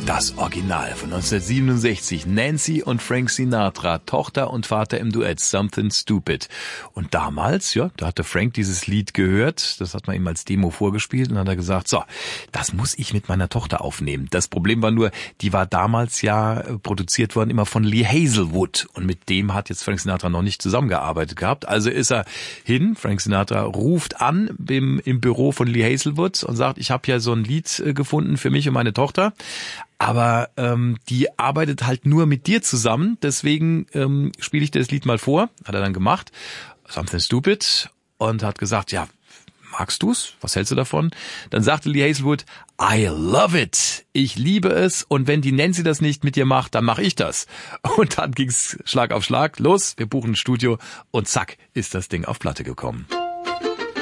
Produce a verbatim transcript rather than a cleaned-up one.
Das Original von neunzehnhundertsiebenundsechzig. Nancy und Frank Sinatra, Tochter und Vater im Duett, Something Stupid. Und damals, ja, da hatte Frank dieses Lied gehört, das hat man ihm als Demo vorgespielt und dann hat er gesagt, so, das muss ich mit meiner Tochter aufnehmen. Das Problem war nur, die war damals ja produziert worden immer von Lee Hazelwood und mit dem hat jetzt Frank Sinatra noch nicht zusammengearbeitet gehabt. Also ist er hin, Frank Sinatra ruft an im, im Büro von Lee Hazelwood und sagt, ich habe ja so ein Lied gefunden für mich und meine Tochter. Aber ähm, die arbeitet halt nur mit dir zusammen, deswegen ähm, spiele ich dir das Lied mal vor. Hat er dann gemacht, Something Stupid, und hat gesagt, ja, magst du's? Was hältst du davon? Dann sagte Lee Hazelwood, I love it. Ich liebe es, und wenn die Nancy das nicht mit dir macht, dann mache ich das. Und dann ging's Schlag auf Schlag, los, wir buchen ein Studio und zack, ist das Ding auf Platte gekommen.